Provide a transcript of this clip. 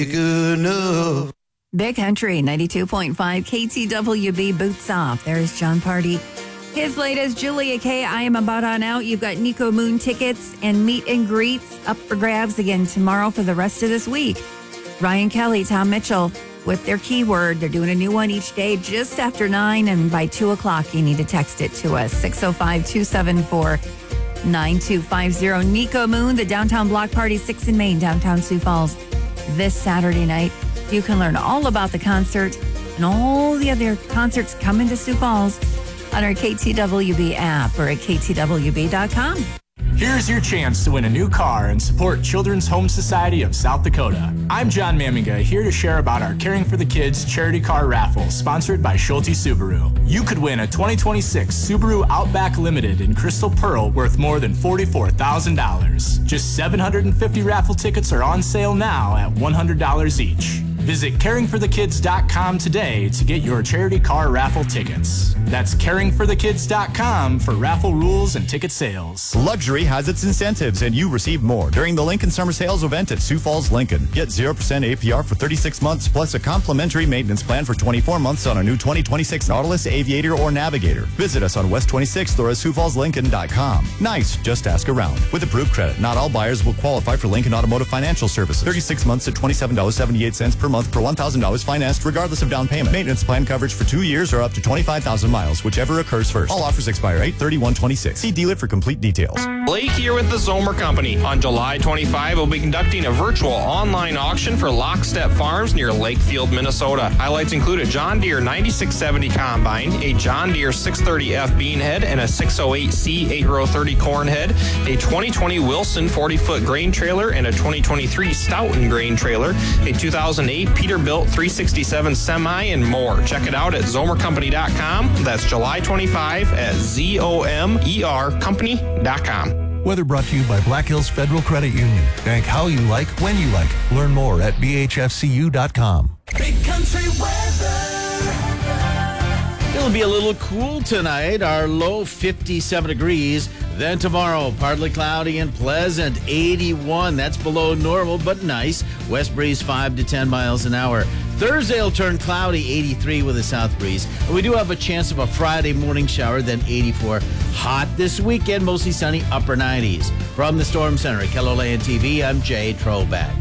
Good enough. Big Country 92.5 KTWB Boots Off. There's John Party. His latest, Julia K. I Am About On Out. You've got Nico Moon tickets and meet and greets up for grabs again tomorrow for the rest of this week. Ryan Kelly, Tom Mitchell with their keyword. They're doing a new one each day just after 9. And by 2 o'clock, you need to text it to us. 605-274-9250. Nico Moon, the Downtown Block Party, 6 in Main, downtown Sioux Falls, this Saturday night. You can learn all about the concert and all the other concerts coming to Sioux Falls on our KTWB app or at ktwb.com. Here's your chance to win a new car and support Children's Home Society of South Dakota. I'm John Maminga, here to share about our Caring for the Kids charity car raffle sponsored by Schulte Subaru. You could win a 2026 Subaru Outback Limited in Crystal Pearl worth more than $44,000. Just 750 raffle tickets are on sale now at $100 each. Visit caringforthekids.com today to get your charity car raffle tickets. That's caringforthekids.com for raffle rules and ticket sales. Luxury has its incentives, and you receive more during the Lincoln Summer Sales event at Sioux Falls Lincoln. Get 0% APR for 36 months, plus a complimentary maintenance plan for 24 months on a new 2026 Nautilus, Aviator, or Navigator. Visit us on West 26th or at SiouxFallsLincoln.com. Nice, just ask around. With approved credit, not all buyers will qualify for Lincoln Automotive Financial Services. 36 months at $27.78 per month per $1,000 financed, regardless of down payment. Maintenance plan coverage for 2 years or up to 25,000 miles, whichever occurs first. All offers expire 8/31/26. See dealer for complete details. Blake here with the Zomer Company. On July 25, we'll be conducting a virtual online auction for Lockstep Farms near Lakefield, Minnesota. Highlights include a John Deere 9670 combine, a John Deere 630F bean head, and a 608C 8-row 30 corn head, a 2020 Wilson 40-foot grain trailer, and a 2023 Stoughton grain trailer, a 2008 Peterbilt 367 semi, and more. Check it out at zomercompany.com. That's July 25 at ZOMERcompany.com. Weather brought to you by Black Hills Federal Credit Union. Bank how you like, when you like. Learn more at bhfcu.com. Big Country weather. It'll be a little cool tonight. Our low 57 degrees. Then tomorrow, partly cloudy and pleasant, 81. That's below normal, but nice. West breeze 5 to 10 miles an hour. Thursday will turn cloudy, 83 with a south breeze. And we do have a chance of a Friday morning shower, then 84. Hot this weekend, mostly sunny, upper 90s. From the Storm Center at KELOLAND TV, I'm Jay Troback.